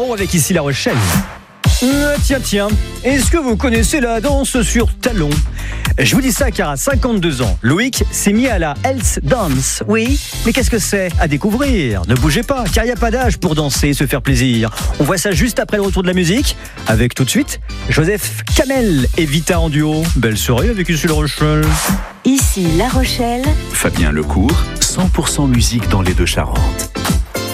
Bon, avec ici La Rochelle. Tiens, est-ce que vous connaissez la danse sur talons? Je vous dis ça car à 52 ans, Loïc s'est mis à la Health Dance. Oui, mais qu'est-ce que c'est? À découvrir. Ne bougez pas, car il n'y a pas d'âge pour danser et se faire plaisir. On voit ça juste après le retour de la musique, avec tout de suite Joseph Kamel et Vita en duo. Belle soirée avec ici La Rochelle. Ici La Rochelle. Fabien Lecourt, 100% musique dans les Deux-Charentes.